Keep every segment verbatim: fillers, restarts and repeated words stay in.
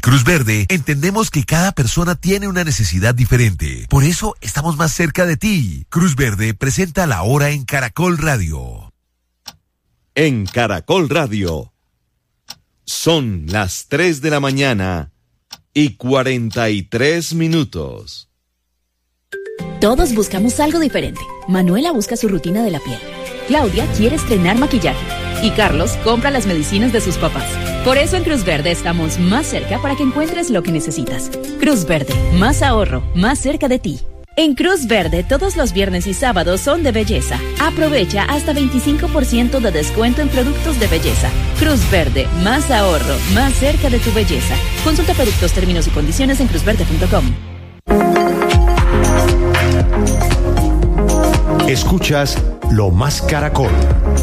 Cruz Verde entendemos que cada persona tiene una necesidad diferente. Por eso estamos más cerca de ti. Cruz Verde presenta La Hora en Caracol Radio. En Caracol Radio son las tres de la mañana y cuarenta y tres minutos. Todos buscamos algo diferente. Manuela busca su rutina de la piel. Claudia quiere estrenar maquillaje. Y Carlos compra las medicinas de sus papás. Por eso en Cruz Verde estamos más cerca para que encuentres lo que necesitas. Cruz Verde, más ahorro, más cerca de ti. En Cruz Verde, todos los viernes y sábados son de belleza. Aprovecha hasta veinticinco por ciento de descuento en productos de belleza. Cruz Verde, más ahorro, más cerca de tu belleza. Consulta productos, términos y condiciones en cruz verde punto com. Escuchas Lo Más Caracol.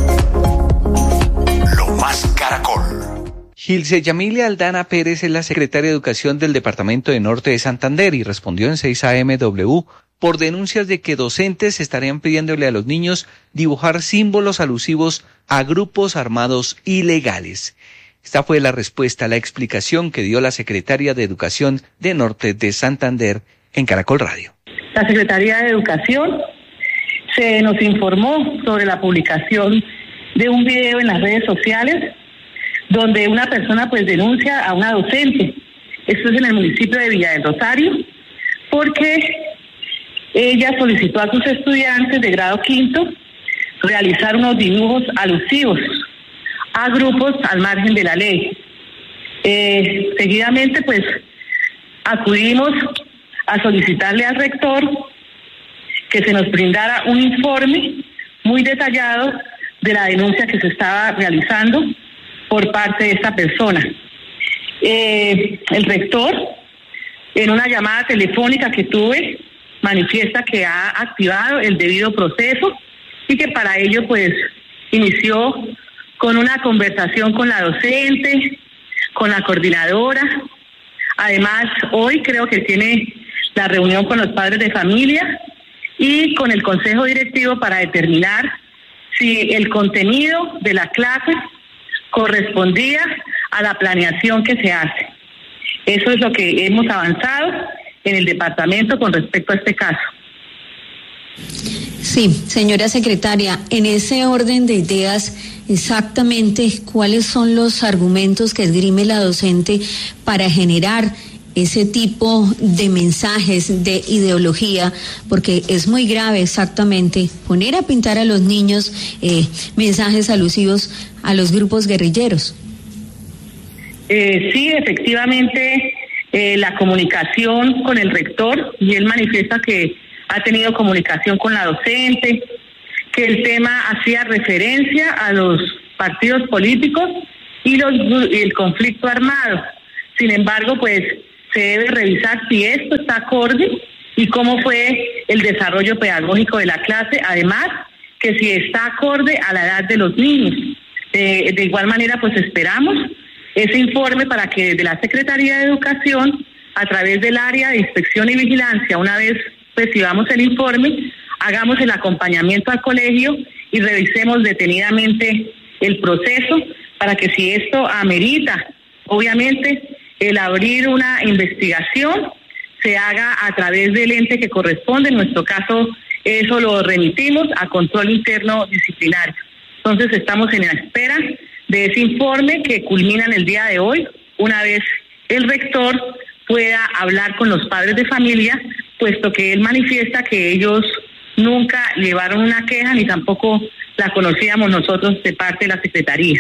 Lo Más Caracol. Gilce Yamilia Aldana Pérez es la secretaria de Educación del Departamento de Norte de Santander y respondió en seis A M W por denuncias de que docentes estarían pidiéndole a los niños dibujar símbolos alusivos a grupos armados ilegales. Esta fue la respuesta, la explicación que dio la secretaria de Educación de Norte de Santander en Caracol Radio. La Secretaría de Educación se nos informó sobre la publicación de un video en las redes sociales donde una persona pues denuncia a una docente. Esto es en el municipio de Villa del Rosario, porque ella solicitó a sus estudiantes de grado quinto realizar unos dibujos alusivos a grupos al margen de la ley. Eh, seguidamente pues acudimos a solicitarle al rector que se nos brindara un informe muy detallado de la denuncia que se estaba realizando por parte de esta persona. Eh, el rector, en una llamada telefónica que tuve, manifiesta que ha activado el debido proceso y que para ello pues inició con una conversación con la docente, con la coordinadora. Además, hoy creo que tiene la reunión con los padres de familia y con el consejo directivo para determinar si el contenido de la clase correspondía a la planeación que se hace. Eso es lo que hemos avanzado en el departamento con respecto a este caso. Sí, señora secretaria, en ese orden de ideas, exactamente cuáles son los argumentos que esgrime la docente para generar ese tipo de mensajes de ideología, porque es muy grave exactamente poner a pintar a los niños eh, mensajes alusivos a los grupos guerrilleros. Eh, sí, efectivamente, eh, la comunicación con el rector, y él manifiesta que ha tenido comunicación con la docente, que el tema hacía referencia a los partidos políticos y, los, y el conflicto armado. Sin embargo, pues se debe revisar si esto está acorde y cómo fue el desarrollo pedagógico de la clase, además que si está acorde a la edad de los niños. Eh, de igual manera, pues esperamos ese informe para que desde la Secretaría de Educación, a través del área de inspección y vigilancia, una vez recibamos el informe, hagamos el acompañamiento al colegio y revisemos detenidamente el proceso para que si esto amerita, obviamente, el abrir una investigación se haga a través del ente que corresponde. En nuestro caso, eso lo remitimos a control interno disciplinario. Entonces, estamos en la espera de ese informe que culmina en el día de hoy, una vez el rector pueda hablar con los padres de familia, puesto que él manifiesta que ellos nunca llevaron una queja ni tampoco la conocíamos nosotros de parte de la Secretaría.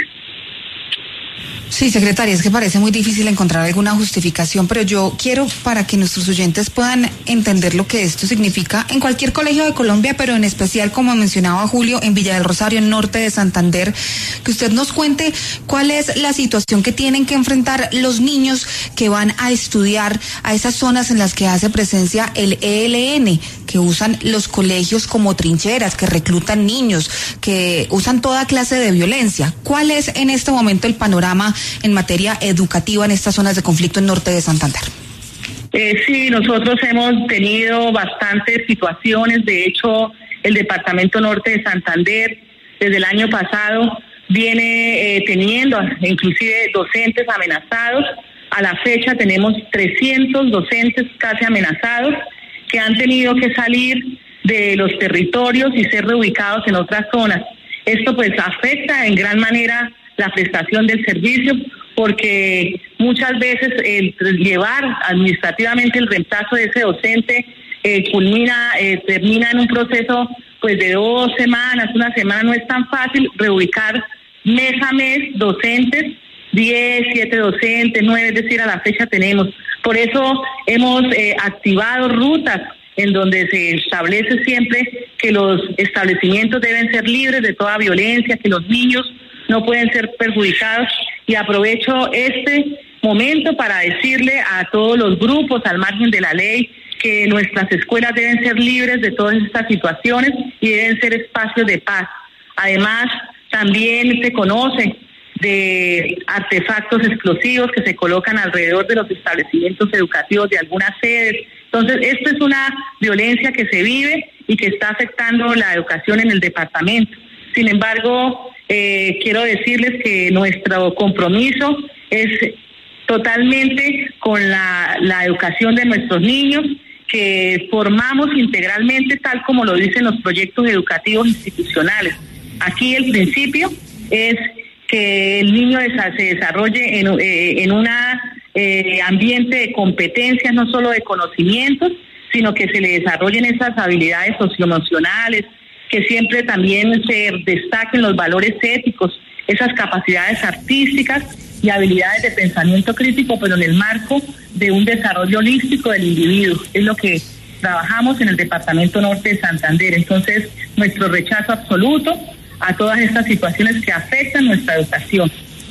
Sí, secretaria, es que parece muy difícil encontrar alguna justificación, pero yo quiero, para que nuestros oyentes puedan entender lo que esto significa en cualquier colegio de Colombia, pero en especial, como mencionaba Julio, en Villa del Rosario, en Norte de Santander, que usted nos cuente cuál es la situación que tienen que enfrentar los niños que van a estudiar a esas zonas en las que hace presencia el E L N, que usan los colegios como trincheras, que reclutan niños, que usan toda clase de violencia. ¿Cuál es en este momento el panorama en materia educativa en estas zonas de conflicto en Norte de Santander? Eh, sí, nosotros hemos tenido bastantes situaciones. De hecho, el Departamento Norte de Santander desde el año pasado viene eh, teniendo inclusive docentes amenazados A la fecha tenemos trescientos docentes casi amenazados que han tenido que salir de los territorios y ser reubicados en otras zonas. Esto pues afecta en gran manera la prestación del servicio, porque muchas veces el llevar administrativamente el reemplazo de ese docente eh, culmina, eh, termina en un proceso pues de dos semanas, una semana. No es tan fácil reubicar mes a mes docentes, diez, siete docentes, nueve, es decir, a la fecha tenemos. Por eso hemos eh, activado rutas en donde se establece siempre que los establecimientos deben ser libres de toda violencia, que los niños no pueden ser perjudicados, y aprovecho este momento para decirle a todos los grupos al margen de la ley que nuestras escuelas deben ser libres de todas estas situaciones y deben ser espacios de paz. Además, también se conoce de artefactos explosivos que se colocan alrededor de los establecimientos educativos de algunas sedes. Entonces, esto es una violencia que se vive y que está afectando la educación en el departamento. Sin embargo, eh, quiero decirles que nuestro compromiso es totalmente con la, la educación de nuestros niños, que formamos integralmente tal como lo dicen los proyectos educativos institucionales. Aquí el principio es que el niño se desarrolle en, eh, en un eh, ambiente de competencias, no solo de conocimientos, sino que se le desarrollen esas habilidades socioemocionales, que siempre también se destaquen los valores éticos, esas capacidades artísticas y habilidades de pensamiento crítico, pero en el marco de un desarrollo holístico del individuo. Es lo que trabajamos en el Departamento Norte de Santander. Entonces, nuestro rechazo absoluto a todas estas situaciones que afectan nuestra educación.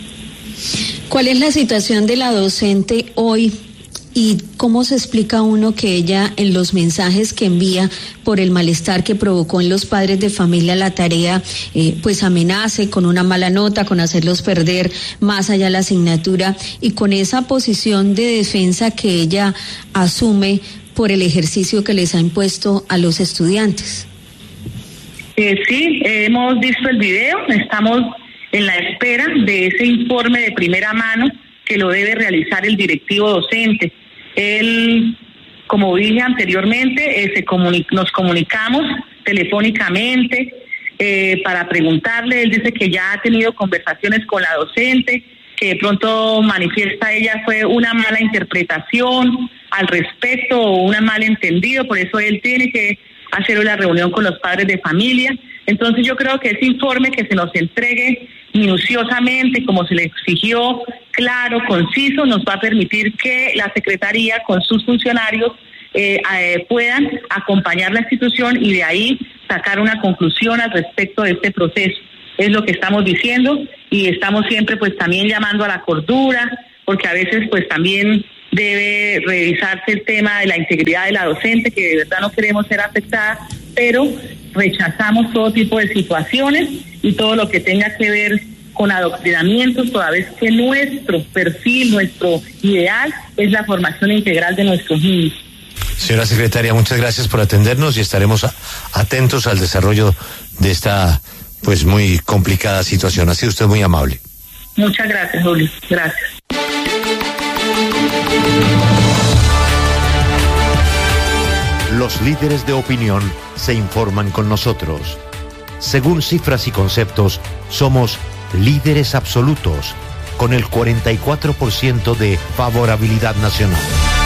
¿Cuál es la situación de la docente hoy y cómo se explica uno que ella, en los mensajes que envía por el malestar que provocó en los padres de familia la tarea, eh, pues amenace con una mala nota, con hacerlos perder más allá la asignatura, y con esa posición de defensa que ella asume por el ejercicio que les ha impuesto a los estudiantes? Eh, sí, hemos visto el video, estamos en la espera de ese informe de primera mano que lo debe realizar el directivo docente. Él, como dije anteriormente, eh, se comuni- nos comunicamos telefónicamente eh, para preguntarle. Él dice que ya ha tenido conversaciones con la docente, que de pronto manifiesta ella fue una mala interpretación al respecto o un malentendido, por eso él tiene que hacer la reunión con los padres de familia. Entonces yo creo que ese informe que se nos entregue minuciosamente, como se le exigió, claro, conciso, nos va a permitir que la Secretaría con sus funcionarios eh, eh, puedan acompañar la institución y de ahí sacar una conclusión al respecto de este proceso. Es lo que estamos diciendo, y estamos siempre pues también llamando a la cordura, porque a veces pues también debe revisarse el tema de la integridad de la docente, que de verdad no queremos ser afectada, pero rechazamos todo tipo de situaciones y todo lo que tenga que ver con adoctrinamientos, toda vez que nuestro perfil, nuestro ideal es la formación integral de nuestros niños. Señora secretaria, muchas gracias por atendernos y estaremos a, atentos al desarrollo de esta pues muy complicada situación. Ha sido usted muy amable. Muchas gracias, Julio. Gracias. Los líderes de opinión se informan con nosotros. Según cifras y conceptos, somos líderes absolutos, con el cuarenta y cuatro por ciento de favorabilidad nacional.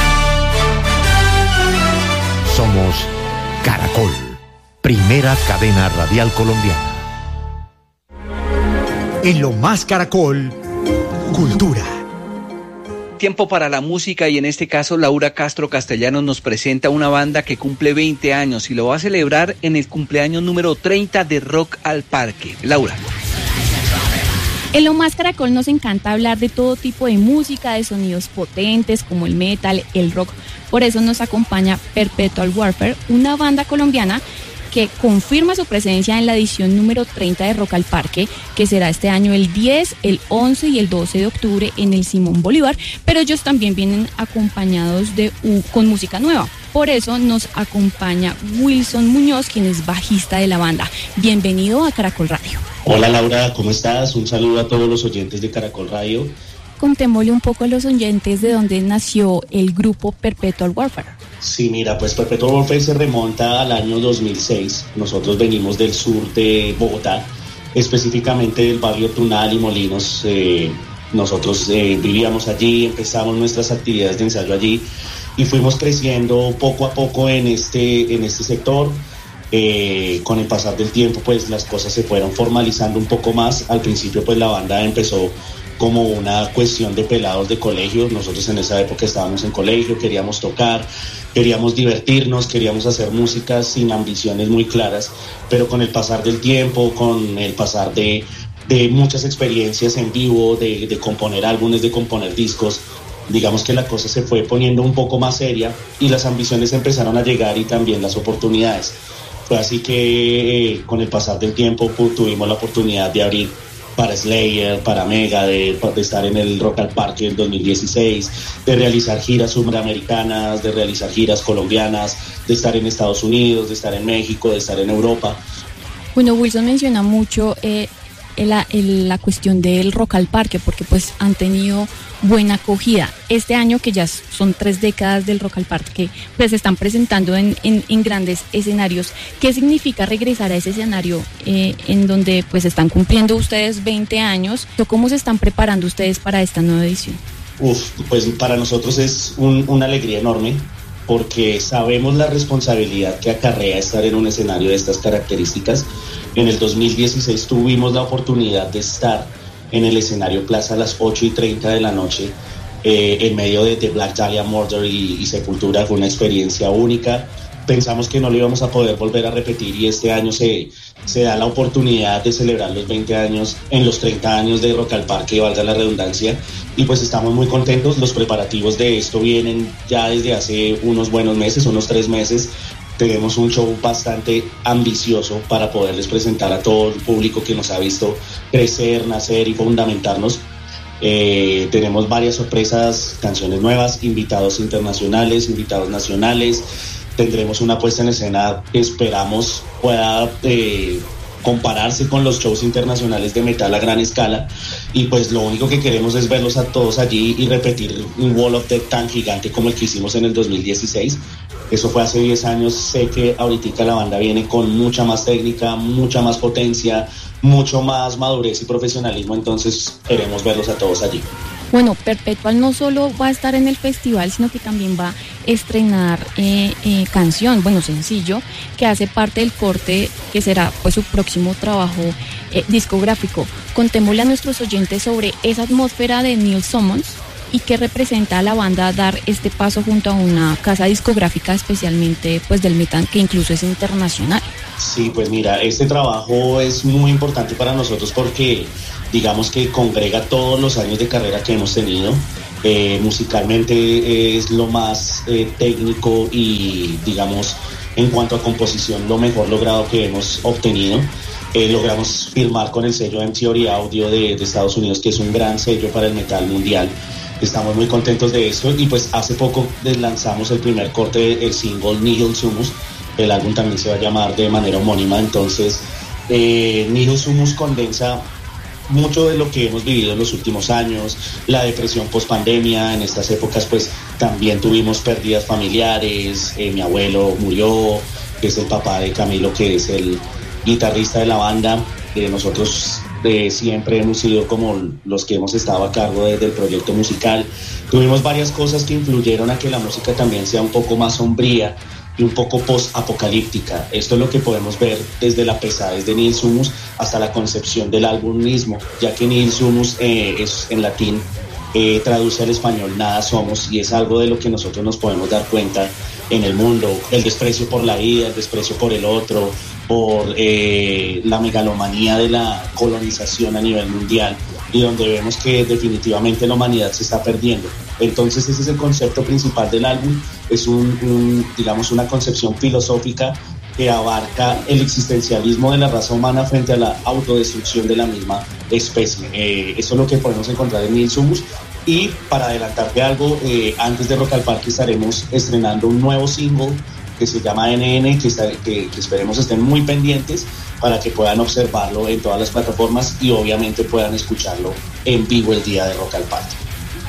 Somos Caracol, primera cadena radial colombiana. En Lo Más Caracol, cultura. Tiempo para la música, y en este caso Laura Castro Castellanos nos presenta una banda que cumple veinte años y lo va a celebrar en el cumpleaños número treinta de Rock al Parque. Laura. En Lo Más Caracol nos encanta hablar de todo tipo de música, de sonidos potentes como el metal, el rock. Por eso nos acompaña Perpetual Warfare, una banda colombiana que confirma su presencia en la edición número treinta de Rock al Parque, que será este año el diez, el once y el doce de octubre en el Simón Bolívar, pero ellos también vienen acompañados de uh, con música nueva. Por eso nos acompaña Wilson Muñoz, quien es bajista de la banda. Bienvenido a Caracol Radio. Hola Laura, ¿cómo estás? Un saludo a todos los oyentes de Caracol Radio. contémosle un poco a los oyentes de dónde nació el grupo Perpetual Warfare. Sí, mira, pues Perpetual Warfare se remonta al año dos mil seis. Nosotros venimos del sur de Bogotá, específicamente del barrio Tunal y Molinos. Eh, nosotros eh, vivíamos allí, empezamos nuestras actividades de ensayo allí y fuimos creciendo poco a poco en este, en este sector. Eh, con el pasar del tiempo, pues las cosas se fueron formalizando un poco más. Al principio, pues la banda empezó como una cuestión de pelados de colegio. Nosotros en esa época estábamos en colegio, queríamos tocar, queríamos divertirnos, queríamos hacer música sin ambiciones muy claras, pero con el pasar del tiempo, con el pasar de, de muchas experiencias en vivo, de, de componer álbumes, de componer discos, digamos que la cosa se fue poniendo un poco más seria y las ambiciones empezaron a llegar y también las oportunidades. Fue así que eh, con el pasar del tiempo pues, tuvimos la oportunidad de abrir para Slayer, para Mega, de, de estar en el Rock al Parque en dos mil dieciséis, de realizar giras suramericanas, de realizar giras colombianas, de estar en Estados Unidos, de estar en México, de estar en Europa. Bueno, Wilson menciona mucho eh, la, la cuestión del Rock al Parque, porque pues han tenido buena acogida. Este año, que ya son tres décadas del Rock al Parque, que pues se están presentando en, en, en grandes escenarios. ¿Qué significa regresar a ese escenario eh, en donde pues están cumpliendo ustedes veinte años? ¿Cómo se están preparando ustedes para esta nueva edición? Uf, pues para nosotros es un, una alegría enorme, porque sabemos la responsabilidad que acarrea estar en un escenario de estas características. En el dos mil dieciséis tuvimos la oportunidad de estar en el escenario Plaza a las ocho y treinta de la noche, eh, en medio de, de Black Dahlia Murder y, y Sepultura. Fue una experiencia única. Pensamos que no lo íbamos a poder volver a repetir y este año se, se da la oportunidad de celebrar los veinte años en los treinta años de Rock al Parque, valga la redundancia, y pues estamos muy contentos. Los preparativos de esto vienen ya desde hace unos buenos meses, unos tres meses. Tenemos un show bastante ambicioso para poderles presentar a todo el público que nos ha visto crecer, nacer y fundamentarnos. Eh, tenemos varias sorpresas, canciones nuevas, invitados internacionales, invitados nacionales. Tendremos una puesta en escena que esperamos pueda eh, compararse con los shows internacionales de metal a gran escala. Y pues lo único que queremos es verlos a todos allí y repetir un Wall of Death tan gigante como el que hicimos en el dos mil dieciséis. Eso fue hace diez años. Sé que ahorita la banda viene con mucha más técnica, mucha más potencia, mucho más madurez y profesionalismo, entonces queremos verlos a todos allí. Bueno, Perpetual no solo va a estar en el festival, sino que también va a estrenar eh, eh, canción, bueno, sencillo, que hace parte del corte que será pues su próximo trabajo eh, discográfico. Contémosle a nuestros oyentes sobre esa atmósfera de Neil Summons y qué representa a la banda dar este paso junto a una casa discográfica, especialmente pues del metal, que incluso es internacional. Sí, pues mira, este trabajo es muy importante para nosotros porque digamos que congrega todos los años de carrera que hemos tenido. Eh, musicalmente es lo más eh, técnico y digamos en cuanto a composición lo mejor logrado que hemos obtenido. Eh, logramos firmar con el sello M T O R Audio de, de Estados Unidos, que es un gran sello para el metal mundial. Estamos muy contentos de esto y pues hace poco lanzamos el primer corte, el single Nihil Sumus. El álbum también se va a llamar de manera homónima. Entonces eh, Nihil Sumus condensa mucho de lo que hemos vivido en los últimos años, la depresión post-pandemia. En estas épocas pues también tuvimos pérdidas familiares. Eh, mi abuelo murió, que es el papá de Camilo, que es el guitarrista de la banda. Eh, nosotros eh, siempre hemos sido como los que hemos estado a cargo de, del proyecto musical. Tuvimos varias cosas que influyeron a que la música también sea un poco más sombría y un poco post-apocalíptica. Esto es lo que podemos ver desde la pesadez de Nihil Sumus hasta la concepción del álbum mismo, ya que Nihil Sumus eh, es en latín, eh, traduce al español nada somos, y es algo de lo que nosotros nos podemos dar cuenta en el mundo. El desprecio por la vida, el desprecio por el otro, por eh, la megalomanía de la colonización a nivel mundial, y donde vemos que definitivamente la humanidad se está perdiendo. Entonces ese es el concepto principal del álbum. Es un, un digamos una concepción filosófica que abarca el existencialismo de la raza humana frente a la autodestrucción de la misma especie. Eh, eso es lo que podemos encontrar en Nihil Sumus. Y para adelantarte algo, eh, antes de Rock al Parque estaremos estrenando un nuevo single que se llama N N, que, está, que, que esperemos estén muy pendientes para que puedan observarlo en todas las plataformas y obviamente puedan escucharlo en vivo el día de Rock al Parque.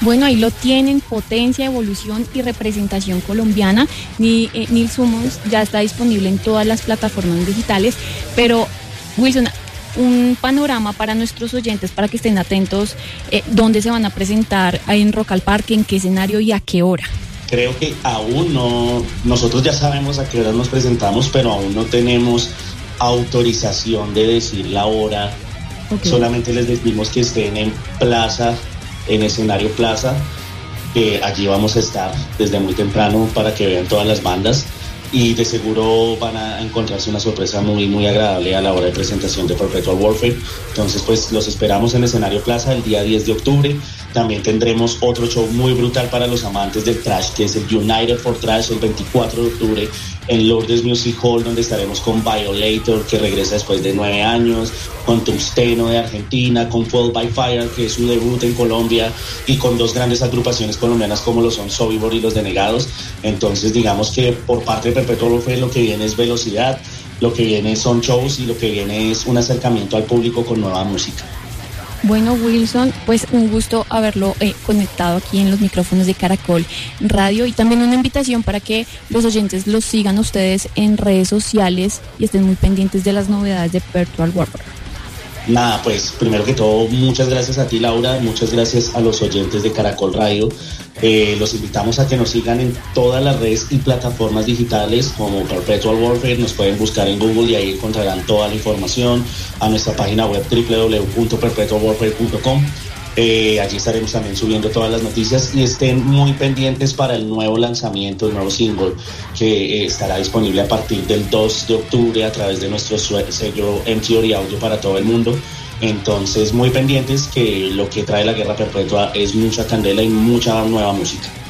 Bueno, ahí lo tienen, potencia, evolución y representación colombiana. Ni, eh, Neil Summons ya está disponible en todas las plataformas digitales, pero Wilson, un panorama para nuestros oyentes para que estén atentos, eh, ¿dónde se van a presentar en Rock al Parque, en qué escenario y a qué hora? Creo que aún no, nosotros ya sabemos a qué hora nos presentamos, pero aún no tenemos autorización de decir la hora. Okay. Solamente les decimos que estén en Plaza, en escenario Plaza, que allí vamos a estar desde muy temprano para que vean todas las bandas y de seguro van a encontrarse una sorpresa muy muy agradable a la hora de presentación de Perpetual Warfare. Entonces pues los esperamos en escenario Plaza el día diez de octubre. También tendremos otro show muy brutal para los amantes del thrash, que es el United for Thrash el veinticuatro de octubre en Lourdes Music Hall, donde estaremos con Violator, que regresa después de nueve años, con Tungsteno de Argentina, con Fuel by Fire, que es su debut en Colombia, y con dos grandes agrupaciones colombianas como lo son Sobibor y Los Denegados. Entonces digamos que por parte de Perpetual Warfare lo que viene es velocidad, lo que viene son shows y lo que viene es un acercamiento al público con nueva música. Bueno, Wilson, pues un gusto haberlo eh, conectado aquí en los micrófonos de Caracol Radio y también una invitación para que los oyentes los sigan ustedes en redes sociales y estén muy pendientes de las novedades de Perpetual Warfare. Nada, pues primero que todo, muchas gracias a ti, Laura, muchas gracias a los oyentes de Caracol Radio. Eh, los invitamos a que nos sigan en todas las redes y plataformas digitales como Perpetual Warfare. Nos pueden buscar en Google y ahí encontrarán toda la información. A nuestra página web doble u doble u doble u punto perpetual warfare punto com. Eh, allí estaremos también subiendo todas las noticias y estén muy pendientes para el nuevo lanzamiento, el nuevo single que eh, estará disponible a partir del dos de octubre a través de nuestro sello M Theory Audio para todo el mundo. Entonces muy pendientes, que lo que trae la Guerra Perpetua es mucha candela y mucha nueva música.